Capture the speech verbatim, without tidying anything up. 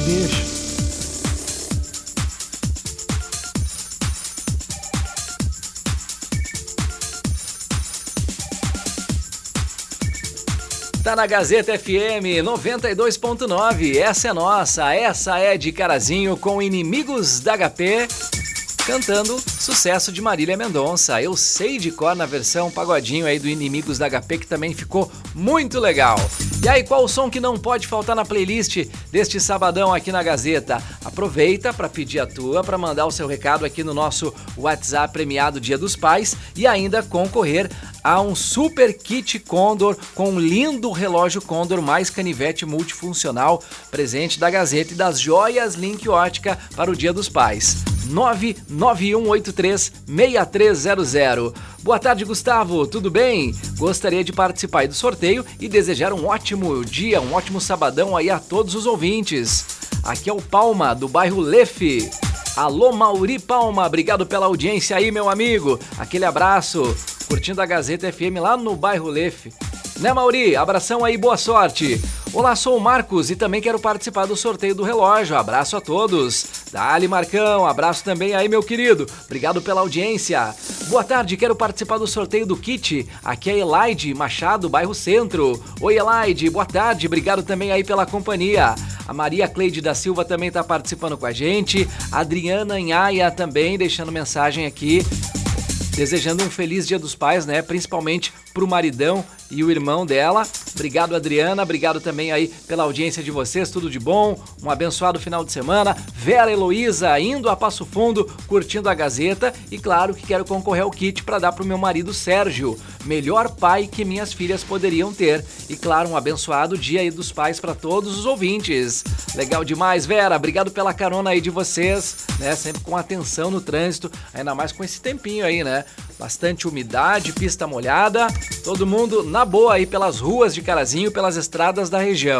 Deixa. Tá na Gazeta F M noventa e dois ponto nove, essa é nossa, essa é de Carazinho com Inimigos da H P, cantando sucesso de Marília Mendonça. Eu sei de cor na versão pagodinho aí do Inimigos da H P, que também ficou muito legal. E aí, qual o som que não pode faltar na playlist deste sabadão aqui na Gazeta? Aproveita para pedir a tua, para mandar o seu recado aqui no nosso WhatsApp premiado Dia dos Pais e ainda concorrer a um super kit Condor com um lindo relógio Condor mais canivete multifuncional, presente da Gazeta e das Joias Link Ótica para o Dia dos Pais. nove nove um oito três seis três zero zero. Boa tarde, Gustavo, tudo bem? Gostaria de participar aí do sorteio e desejar um ótimo dia, um ótimo sabadão aí a todos os ouvintes. Aqui é o Palma, do bairro Lefe. Alô, Mauri Palma, obrigado pela audiência aí, meu amigo. Aquele abraço, curtindo a Gazeta F M lá no bairro Lefe. Né, Mauri? Abração aí, boa sorte. Olá, sou o Marcos e também quero participar do sorteio do relógio. Abraço a todos. Dali, Marcão, abraço também aí, meu querido. Obrigado pela audiência. Boa tarde, quero participar do sorteio do kit. Aqui é Elaide Machado, bairro Centro. Oi, Elaide, boa tarde. Obrigado também aí pela companhia. A Maria Cleide da Silva também está participando com a gente. A Adriana Anhaia também deixando mensagem aqui, desejando um feliz Dia dos Pais, né? Principalmente pro maridão e o irmão dela. Obrigado, Adriana. Obrigado também aí pela audiência de vocês. Tudo de bom. Um abençoado final de semana. Vera Heloísa indo a Passo Fundo, curtindo a Gazeta. E claro que quero concorrer ao kit para dar pro meu marido Sérgio. Melhor pai que minhas filhas poderiam ter. E claro, um abençoado Dia aí dos Pais para todos os ouvintes. Legal demais, Vera. Obrigado pela carona aí de vocês, né? Sempre com atenção no trânsito. Ainda mais com esse tempinho aí, né? Bastante umidade, pista molhada. Todo mundo na boa aí pelas ruas de Carazinho, pelas estradas da região.